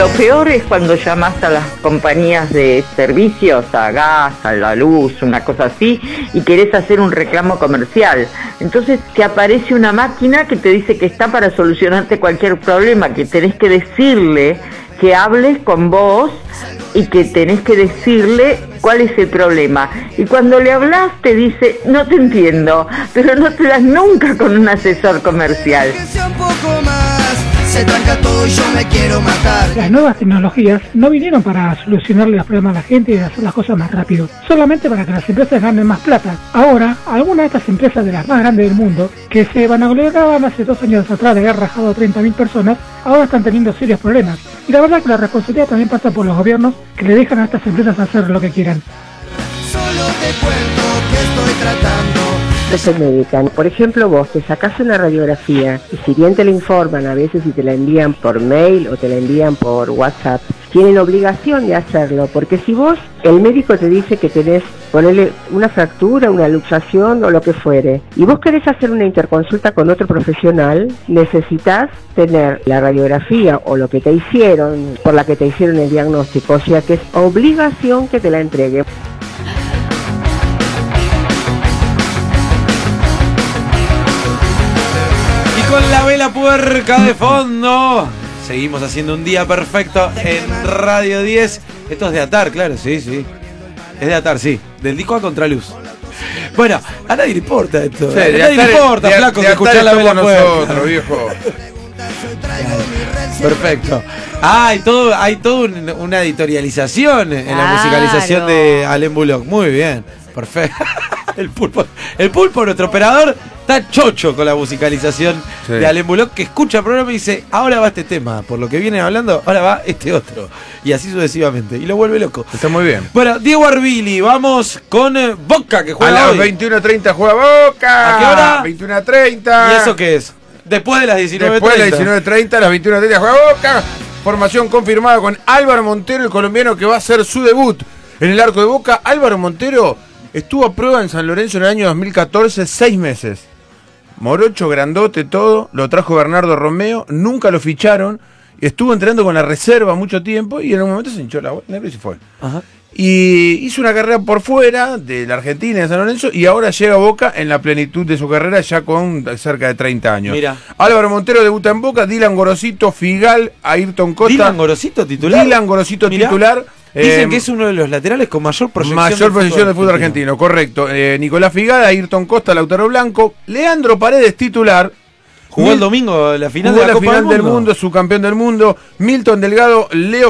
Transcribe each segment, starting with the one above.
Lo peor es cuando llamas a las compañías de servicios, a gas, a la luz, una cosa así, y querés hacer un reclamo comercial. Entonces te aparece una máquina que te dice que está para solucionarte cualquier problema, que tenés que decirle que hables con vos y que tenés que decirle cuál es el problema. Y cuando le hablas te dice, no te entiendo, pero no te das nunca con un asesor comercial. Se tranca todo y yo me quiero matar. Las nuevas tecnologías no vinieron para solucionarle los problemas a la gente y hacer las cosas más rápido, solamente para que las empresas ganen más plata. Ahora, algunas de estas empresas de las más grandes del mundo, que se vanagloriaban hace 2 años atrás de haber rajado a 30.000 personas, ahora están teniendo serios problemas. Y la verdad que la responsabilidad también pasa por los gobiernos, que le dejan a estas empresas hacer lo que quieran. Solo te cuento que estoy tratando. Se medican. Por ejemplo, vos te sacás una radiografía y si bien te la informan a veces y te la envían por mail o te la envían por WhatsApp, tienen obligación de hacerlo, porque si vos, el médico te dice que tenés, ponerle una fractura, una luxación o lo que fuere, y vos querés hacer una interconsulta con otro profesional, necesitas tener la radiografía o lo que te hicieron, por la que te hicieron el diagnóstico, o sea que es obligación que te la entregue. Con la vela puerca de fondo, seguimos haciendo un día perfecto en Radio 10. Esto es de Atar, claro, sí. Es de Atar, sí. Del disco A Contraluz. Bueno, a nadie le importa esto. Sí, a nadie le importa, flaco, que escuchar la vela puerca. Nosotros, viejo. Perfecto. Hay todo una editorialización en la musicalización de Alain Bullock. Muy bien, perfecto. El pulpo, nuestro operador, está chocho con la musicalización de Alain Bullock, que escucha el programa y dice, ahora va este tema, por lo que viene hablando, ahora va este otro. Y así sucesivamente. Y lo vuelve loco. Está muy bien. Bueno, Diego Arbili, vamos con Boca, que juega a las hoy. 21:30 juega Boca. ¿A qué hora? 21:30. ¿Y eso qué es? Después de las 19:30. Después de las 19:30, a las 21:30 juega Boca. Formación confirmada con Álvaro Montero, el colombiano que va a hacer su debut en el arco de Boca. Álvaro Montero estuvo a prueba en San Lorenzo en el año 2014, 6 meses. Morocho, grandote, todo. Lo trajo Bernardo Romeo, nunca lo ficharon. Estuvo entrenando con la reserva mucho tiempo y en un momento se hinchó la bola y se fue. Ajá. Y hizo una carrera por fuera de la Argentina, de San Lorenzo, y ahora llega a Boca en la plenitud de su carrera, ya con cerca de 30 años. Mira. Álvaro Montero debuta en Boca, Dylan Gorosito, Figal, Ayrton Costa. ¿Dylan Gorosito titular? Dylan Gorosito titular. Dicen que es uno de los laterales con mayor proyección del fútbol argentino, correcto. Nicolás Figal, Ayrton Costa, Lautaro Blanco, Leandro Paredes titular. Jugó el domingo la final de la Copa del Mundo, subcampeón del mundo. Milton Delgado,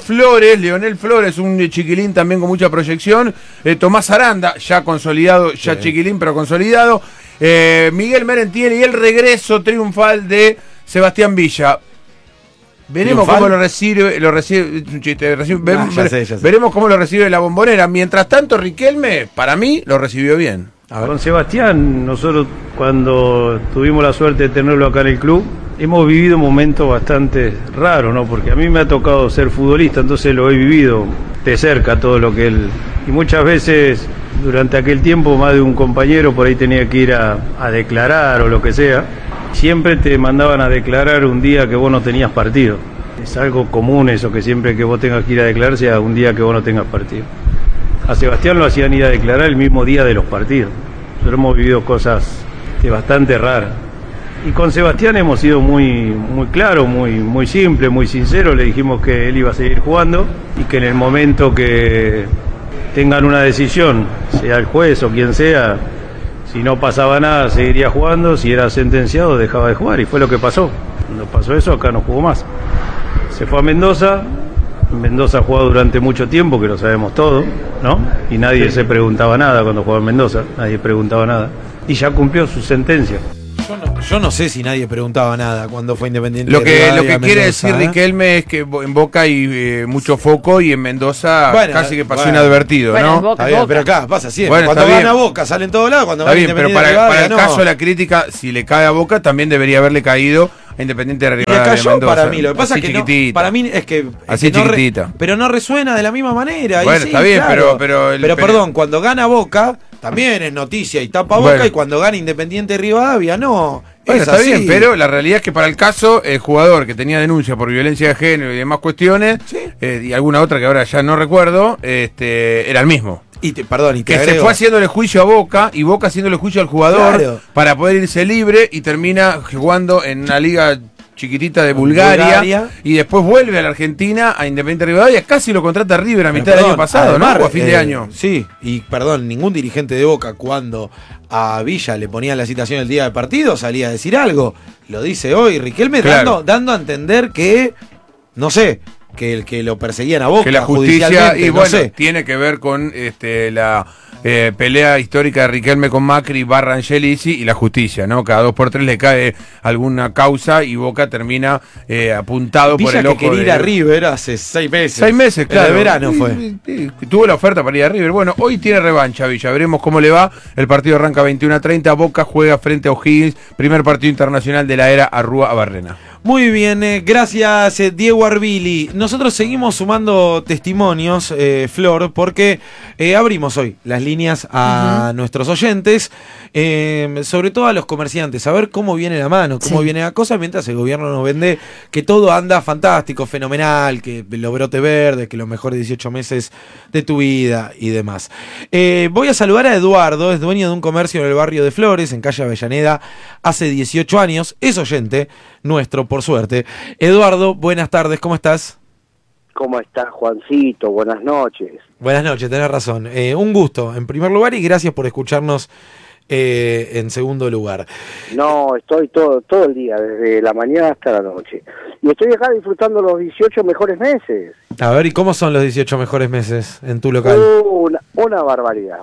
Leonel Flores, un chiquilín también con mucha proyección. Tomás Aranda, ya consolidado, ya chiquilín, pero consolidado. Miguel Merentiel y el regreso triunfal de Sebastián Villa. Veremos cómo lo recibe, es un chiste, veremos cómo lo recibe la Bombonera. Mientras tanto, Riquelme, para mí, lo recibió bien. Con Sebastián, nosotros cuando tuvimos la suerte de tenerlo acá en el club, hemos vivido momentos bastante raros, ¿no? Porque a mí me ha tocado ser futbolista, entonces lo he vivido de cerca todo lo que él... Y muchas veces, durante aquel tiempo, más de un compañero por ahí tenía que ir a declarar o lo que sea. Siempre te mandaban a declarar un día que vos no tenías partido. Es algo común eso, que siempre que vos tengas que ir a declarar sea un día que vos no tengas partido. A Sebastián lo hacían ir a declarar el mismo día de los partidos. Nosotros hemos vivido cosas bastante raras. Y con Sebastián hemos sido muy claros, muy simple, muy sincero. Le dijimos que él iba a seguir jugando y que en el momento que tengan una decisión, sea el juez o quien sea, si no pasaba nada seguiría jugando, si era sentenciado dejaba de jugar, y fue lo que pasó. Cuando pasó eso, acá no jugó más. Se fue a Mendoza. Mendoza ha jugado durante mucho tiempo, que lo sabemos todo, ¿no? Y nadie se preguntaba nada cuando jugaba en Mendoza, nadie preguntaba nada. Y ya cumplió su sentencia. Yo no sé si nadie preguntaba nada cuando fue Independiente. Lo que quiere decir Riquelme es que en Boca hay mucho foco y en Mendoza casi que pasó inadvertido, ¿no? Boca, está bien, pero acá pasa siempre. Cuando gana Boca sale en todos lados, cuando está bien, pero para el caso de la crítica, si le cae a Boca, también debería haberle caído a Independiente de Rivadavia. Le cayó para mí, lo que pasa es que no, para mí es que así chiquitita. Pero no resuena de la misma manera. Bueno, sí, está bien, claro. pero perdón, cuando gana Boca también es noticia y tapa Boca, Bueno. y cuando gana Independiente Rivadavia, no. Bueno, es está así. bien, pero la realidad es que para el caso, el jugador que tenía denuncia por violencia de género y demás cuestiones, Sí. y alguna otra que ahora ya no recuerdo, era el mismo. Y te Que se agrego, fue haciéndole juicio a Boca y Boca haciéndole juicio al jugador Claro. para poder irse libre y termina jugando en una liga chiquitita de Bulgaria y después vuelve a la Argentina a Independiente Rivadavia, casi lo contrata River a mitad del año pasado, ¿no? O a fin de año. Sí, y perdón, ningún dirigente de Boca cuando a Villa le ponían la citación el día del partido salía a decir algo. Lo dice hoy Riquelme, Claro. dando a entender que, no sé, que lo perseguían a Boca Que la justicia, judicialmente, y no bueno, sé. tiene que ver con la pelea histórica de Riquelme con Macri barra Angelici y la justicia, ¿no? Cada 2 por 3 le cae alguna causa y Boca termina apuntado por Villa el que ojo quería ir a River hace 6 meses. 6 meses, claro. El de verano fue. Y tuvo la oferta para ir a River. Bueno, hoy tiene revancha Villa. Veremos cómo le va. El partido arranca 21:30. Boca juega frente a O'Higgins. Primer partido internacional de la era Arrúa-Barrena. Muy bien, gracias Diego Arbili. Nosotros seguimos sumando testimonios, Flor, porque abrimos hoy las líneas a nuestros oyentes, sobre todo a los comerciantes, a ver cómo viene la mano, cómo viene la cosa, mientras el gobierno nos vende que todo anda fantástico, fenomenal, que los brotes verdes, que los mejores 18 meses de tu vida y demás. Voy a saludar a Eduardo, es dueño de un comercio en el barrio de Flores, en calle Avellaneda, hace 18 años, es oyente nuestro, por suerte. Eduardo, buenas tardes, ¿cómo estás? ¿Cómo estás, Juancito? Buenas noches. Buenas noches, tenés razón. Un gusto, en primer lugar, y gracias por escucharnos en segundo lugar. No, estoy todo el día, desde la mañana hasta la noche. Y estoy acá disfrutando los 18 mejores meses. A ver, ¿y cómo son los 18 mejores meses en tu local? Una barbaridad,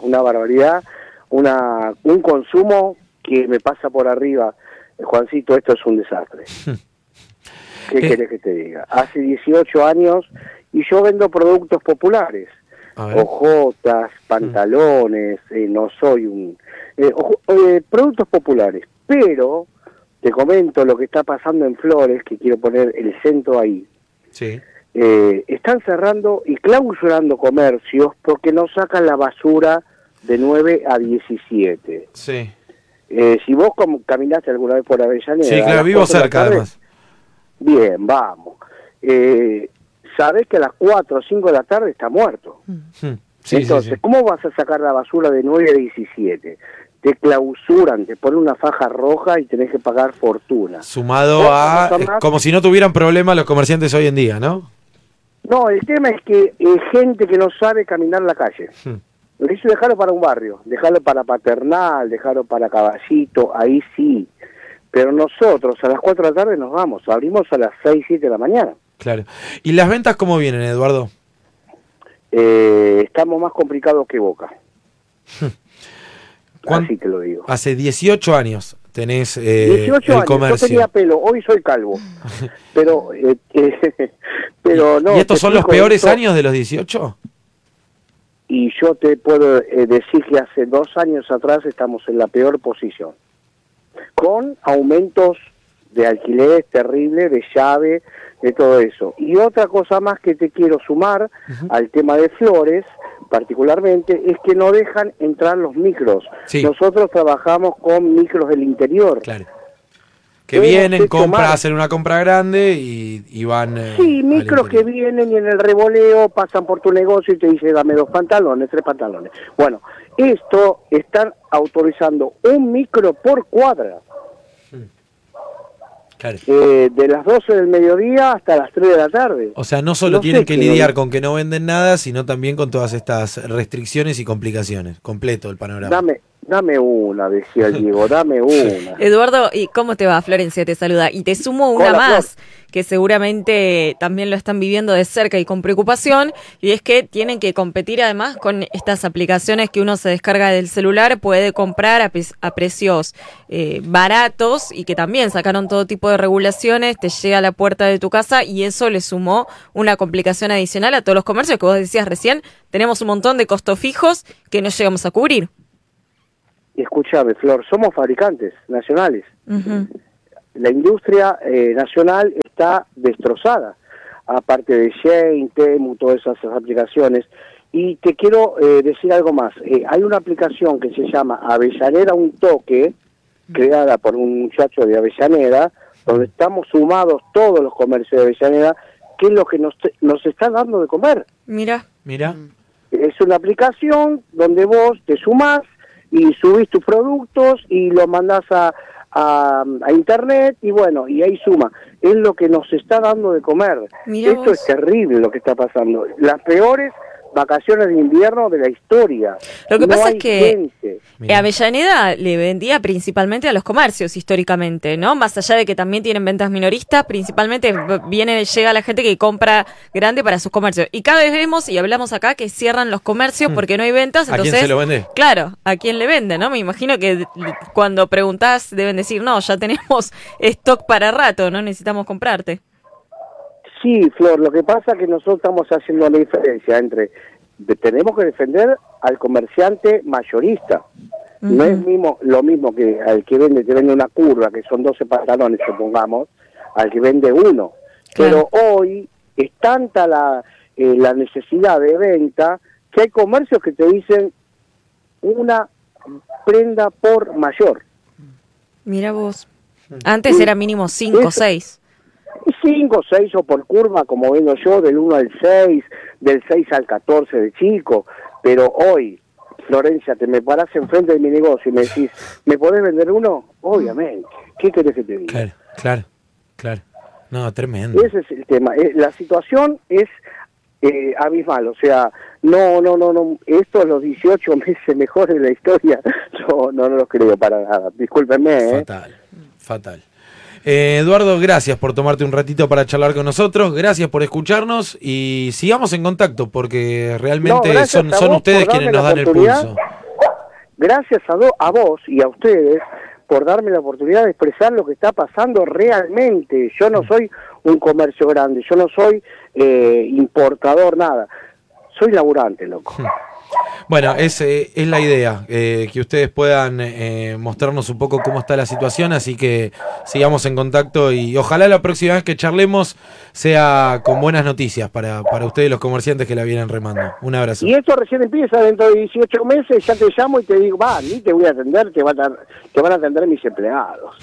un consumo que me pasa por arriba. Juancito, esto es un desastre. ¿Qué querés que te diga? Hace 18 años y yo vendo productos populares. Ojotas, pantalones, no soy un... productos populares. Pero, te comento lo que está pasando en Flores, que quiero poner el centro ahí. Sí. Están cerrando y clausurando comercios porque no sacan la basura de 9 a 17. Sí. Si vos caminaste alguna vez por Avellaneda... Sí, claro, vivo cerca además. Bien, vamos. Sabés que a las 4 o 5 de la tarde está muerto. Sí, entonces, sí. ¿cómo vas a sacar la basura de 9 a 17? Te clausuran, te ponen una faja roja y tenés que pagar fortuna. Sumado a... como si no tuvieran problemas los comerciantes hoy en día, ¿no? No, el tema es que gente que no sabe caminar la calle. Eso dejarlo para un barrio, dejarlo para Paternal, dejarlo para Caballito, ahí sí. Pero nosotros a las 4 de la tarde nos vamos, abrimos a las 6, 7 de la mañana. Claro. ¿Y las ventas cómo vienen, Eduardo? Estamos más complicados que Boca. Así te lo digo. Hace 18 años tenés 18 el años, comercio. yo tenía pelo, hoy soy calvo. Pero, pero no. ¿Y estos te son los explico peores esto. años de los 18? Y yo te puedo decir que hace 2 años atrás estamos en la peor posición. Con aumentos de alquileres terribles, de llave, de todo eso. Y otra cosa más que te quiero sumar al tema de Flores, particularmente, es que no dejan entrar los micros. Sí. Nosotros trabajamos con micros del interior. Claro. Que vienen, hacen una compra grande y van... Sí, micros que vienen y en el revoleo pasan por tu negocio y te dicen dame 2 pantalones, 3 pantalones. Bueno, esto están autorizando un micro por cuadra. Claro. De las 12 del mediodía hasta las 3 de la tarde. O sea, no solo No tienen sé que qué lidiar no- con que no venden nada, sino también con todas estas restricciones y complicaciones. Completo el panorama. Dame una, decía el Diego, dame una. Eduardo, ¿y cómo te va? Florencia te saluda. Y te sumo una Hola, más, que seguramente también lo están viviendo de cerca y con preocupación, y es que tienen que competir además con estas aplicaciones que uno se descarga del celular, puede comprar a precios baratos y que también sacaron todo tipo de regulaciones, te llega a la puerta de tu casa y eso le sumó una complicación adicional a todos los comercios que vos decías recién, tenemos un montón de costos fijos que no llegamos a cubrir. Escúchame, Flor, somos fabricantes nacionales. Ujú. La industria nacional está destrozada, aparte de Shein, Temu, todas esas aplicaciones. Y te quiero decir algo más. Hay una aplicación que se llama Avellaneda Un Toque, creada por un muchacho de Avellaneda, donde estamos sumados todos los comercios de Avellaneda, que es lo que nos está dando de comer. Mira. Es una aplicación donde vos te sumás y subís tus productos y los mandás a internet y bueno, y ahí suma. Es lo que nos está dando de comer. Mirá Esto vos. es terrible lo que está pasando. Las peores vacaciones de invierno de la historia. Lo que No pasa hay es que gente. Avellaneda le vendía principalmente a los comercios históricamente, ¿no? Más allá de que también tienen ventas minoristas, principalmente llega la gente que compra grande para sus comercios. Y cada vez vemos y hablamos acá que cierran los comercios porque no hay ventas. ¿A Entonces, quién se lo vende? Claro, ¿a quién le vende, no? Me imagino que cuando preguntás deben decir, no, ya tenemos stock para rato, no necesitamos comprarte. Sí, Flor, lo que pasa es que nosotros estamos haciendo la diferencia entre tenemos que defender al comerciante mayorista. No es lo mismo que al que te vende una curva, que son 12 pantalones, supongamos, al que vende uno. Claro. Pero hoy es tanta la necesidad de venta que hay comercios que te dicen una prenda por mayor. Mira vos. Antes era mínimo 5 o 6. 5, 6 o por curva, como vendo yo, del 1 al 6, del 6 al 14 de chico. Pero hoy, Florencia, te me parás enfrente de mi negocio y me decís, ¿me podés vender uno? Obviamente. ¿Qué querés que te diga? Claro. No, tremendo. Ese es el tema. La situación es abismal. O sea, no. Estos los 18 meses mejores de la historia, no los creo para nada. Discúlpenme. Fatal. Eduardo, gracias por tomarte un ratito para charlar con nosotros, gracias por escucharnos y sigamos en contacto porque realmente son ustedes quienes nos dan el pulso. Gracias a vos y a ustedes por darme la oportunidad de expresar lo que está pasando realmente. Yo no soy un comercio grande, yo no soy importador, nada. Soy laburante, loco. Bueno, es la idea, que ustedes puedan mostrarnos un poco cómo está la situación, así que sigamos en contacto y ojalá la próxima vez que charlemos sea con buenas noticias para ustedes los comerciantes que la vienen remando. Un abrazo. Y esto recién empieza, dentro de 18 meses ya te llamo y te digo, ni te voy a atender, te van a atender mis empleados.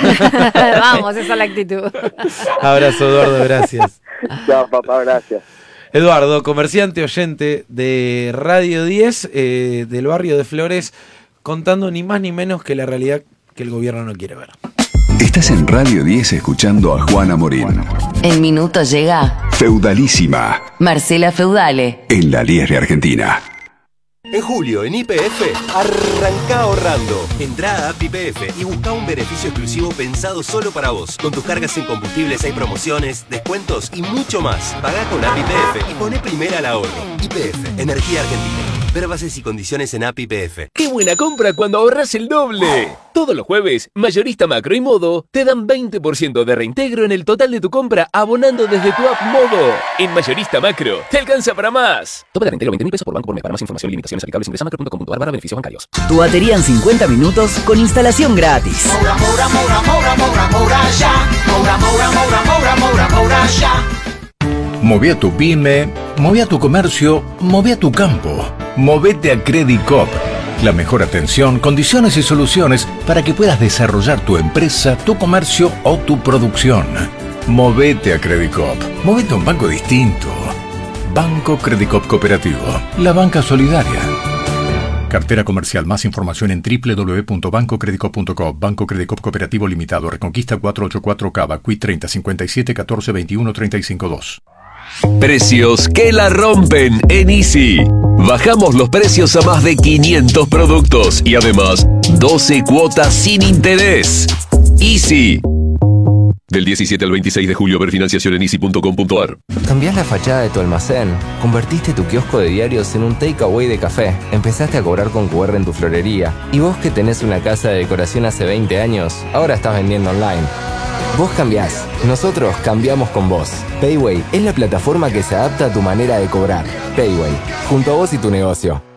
Vamos, esa es la actitud. Abrazo, Eduardo, gracias. Chao, papá, gracias. Eduardo, comerciante oyente de Radio 10 del barrio de Flores, contando ni más ni menos que la realidad que el gobierno no quiere ver. Estás en Radio 10 escuchando a Juana Morín. En minutos llega Feudalísima. Marcela Feudale. En la Liesre Argentina. En julio, en YPF, arranca ahorrando. Entrá a App YPF y busca un beneficio exclusivo pensado solo para vos. Con tus cargas en combustibles hay promociones, descuentos y mucho más. Pagá con App YPF y poné primera al ahorro. YPF, Energía Argentina. Ver bases y condiciones en App YPF. ¡Qué buena compra cuando ahorras el doble! Todos los jueves, Mayorista Macro y Modo te dan 20% de reintegro en el total de tu compra abonando desde tu app Modo. En Mayorista Macro, te alcanza para más. Tope de reintegro 20.000 pesos por banco por mes. Para más información y limitaciones aplicables ingresa macro.com.ar/beneficios bancarios. Tu batería en 50 minutos con instalación gratis. Moví a tu pyme, moví a tu comercio, moví a tu campo. Movete a Credit Coop. La mejor atención, condiciones y soluciones para que puedas desarrollar tu empresa, tu comercio o tu producción. Movete a Credit Coop. Movete a un banco distinto. Banco Credit Coop Cooperativo. La banca solidaria. Cartera comercial. Más información en www.bancocreditcoop.com. Banco Credit Coop Cooperativo Limitado. Reconquista 484 Cava. Quit 30 57 14 21 352. Precios que la rompen en Easy. Bajamos los precios a más de 500 productos y además 12 cuotas sin interés. Easy. Del 17 al 26 de julio, ver financiación en easy.com.ar. ¿Cambiás la fachada de tu almacén? ¿Convertiste tu kiosco de diarios en un takeaway de café? ¿Empezaste a cobrar con QR en tu florería? ¿Y vos que tenés una casa de decoración hace 20 años, ahora estás vendiendo online? Vos cambiás, nosotros cambiamos con vos. Payway es la plataforma que se adapta a tu manera de cobrar. Payway, junto a vos y tu negocio.